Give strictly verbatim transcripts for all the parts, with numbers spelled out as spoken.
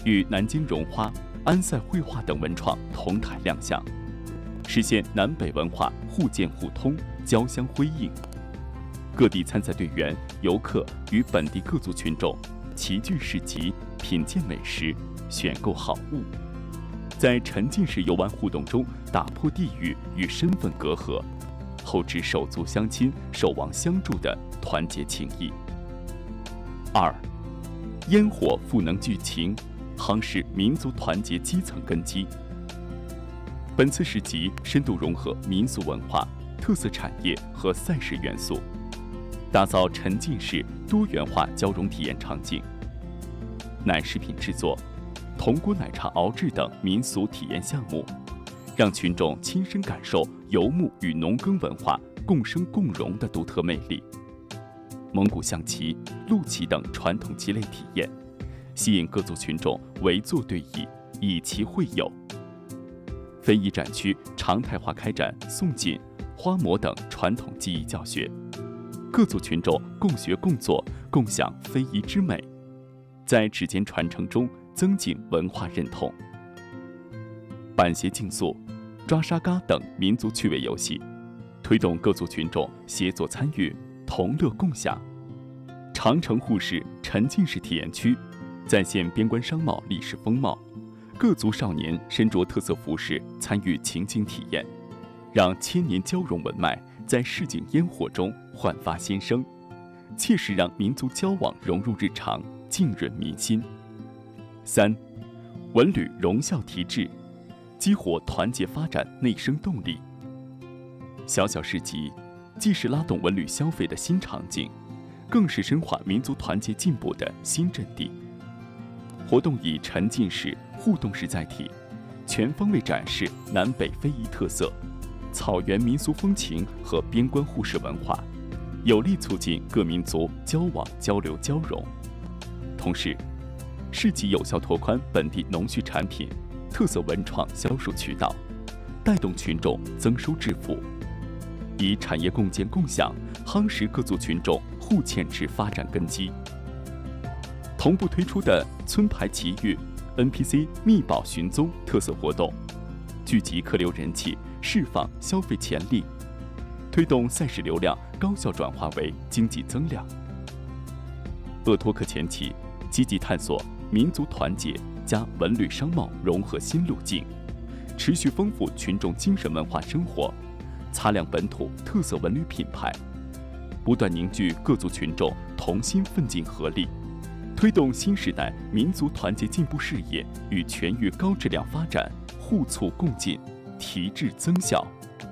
与南京绒花、安塞绘画等文创同台亮相，实现南北文化互鉴互通、交相辉映。各地参赛队员、游客与本地各族群众齐聚市集，品鉴美食，选购好物，在沉浸式游玩互动中打破地域与身份隔阂，厚植手足相亲、守望相助的团结情谊。二，烟火赋能剧情，夯实民族团结基层根基。本次市集深度融合民俗文化、特色产业和赛事元素，打造沉浸式多元化交融体验场景。奶食品制作、铜锅奶茶熬制等民俗体验项目，让群众亲身感受游牧与农耕文化共生共荣的独特魅力。蒙古象棋、陆棋等传统棋类体验，吸引各族群众围坐对弈，以棋会友。非遗展区常态化开展宋锦、花模等传统技艺教学，各族群众共学共作，共享非遗之美，在指尖传承中增进文化认同。板鞋竞速、抓沙嘎等民族趣味游戏，推动各族群众协作参与，同乐共享。长城沪市沉浸式体验区再现边关商贸历史风貌，各族少年身着特色服饰参与情景体验，让千年交融文脉在市井烟火中焕发新生，切实让民族交往融入日常，浸润民心。三，文旅融孝提质，激活团结发展内生动力。小小市集既是拉动文旅消费的新场景，更是深化民族团结进步的新阵地。活动以沉浸式、互动式载体，全方位展示南北非遗特色、草原民俗风情和边关互市文化，有力促进各民族交往交流交融。同时，市集有效拓宽本地农畜产品、特色文创销售渠道，带动群众增收致富，以产业共建共享夯实各族群众互嵌式发展根基。同步推出的村牌奇遇、N P C 密宝寻踪特色活动，聚集客流人气，释放消费潜力，推动赛事流量高效转化为经济增量。鄂托克前期积极探索民族团结加文旅商贸融合新路径，持续丰富群众精神文化生活，擦亮本土特色文旅品牌，不断凝聚各族群众同心奋进合力，推动新时代民族团结进步事业与全域高质量发展互促共进，提质增效。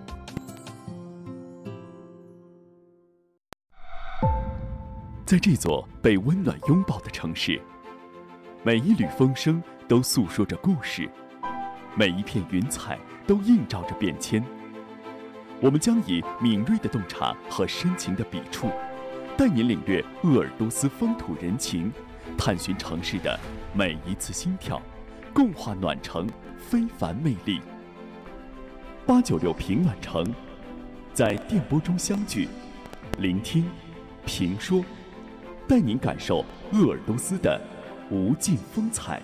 在这座被温暖拥抱的城市，每一缕风声都诉说着故事，每一片云彩都映照着变迁。我们将以敏锐的洞察和深情的笔触，带您领略鄂尔多斯风土人情，探寻城市的每一次心跳，共话暖城非凡魅力。八九六评暖城，在电波中相聚，聆听、评说，带您感受鄂尔多斯的无尽风采。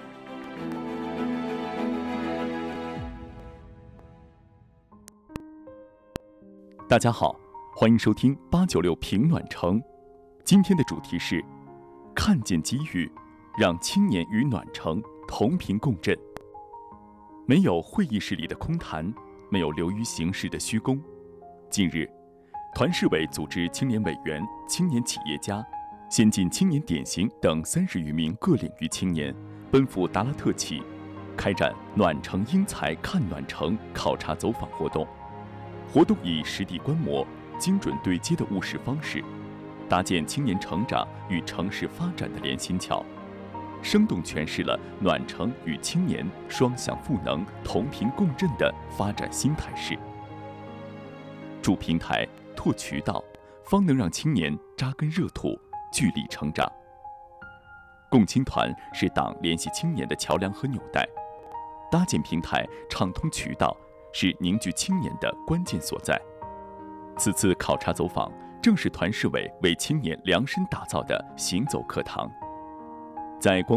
大家好，欢迎收听八九六评暖城。今天的主题是看见机遇，让青年与暖城同频共振。没有会议室里的空谈，没有流于形式的虚功。近日，团市委组织青年委员、青年企业家、先进青年典型等三十余名各领域青年奔赴达拉特旗，开展暖城英才看暖城考察走访活动。活动以实地观摩、精准对接的务实方式，搭建青年成长与城市发展的连心桥，生动诠释了暖城与青年双向赋能、同频共振的发展新态势。筑平台、拓渠道，方能让青年扎根热土、聚力成长。共青团是党联系青年的桥梁和纽带，搭建平台、畅通渠道是凝聚青年的关键所在。此次考察走访正是团市委为青年量身打造的行走课堂。在光